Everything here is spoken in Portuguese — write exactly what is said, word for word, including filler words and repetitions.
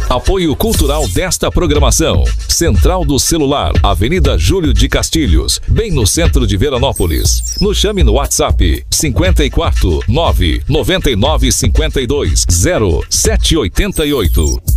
Apoio cultural desta programação. Central do Celular, Avenida Júlio de Castilhos, bem no centro de Veranópolis. Nos chame no WhatsApp cinquenta e quatro, nove, noventa e nove, cinquenta e dois, zero sete oitenta e oito.